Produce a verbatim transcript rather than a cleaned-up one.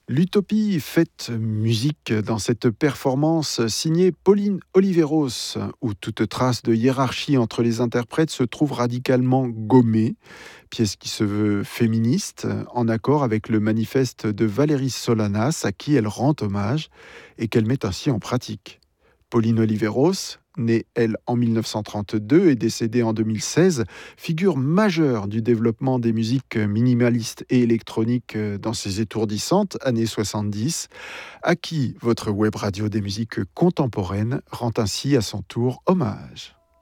L'utopie faite musique dans cette performance signée Pauline Oliveros, où toute trace de hiérarchie entre les interprètes se trouve radicalement gommée, pièce qui se veut féministe, en accord avec le manifeste de Valérie Solanas, à qui elle rend hommage et qu'elle met ainsi en pratique. Pauline Oliveros, née, elle, en mille neuf cent trente-deux et décédée en deux mille seize, figure majeure du développement des musiques minimalistes et électroniques dans ces étourdissantes années soixante-dix, à qui votre web radio des musiques contemporaines rend ainsi à son tour hommage.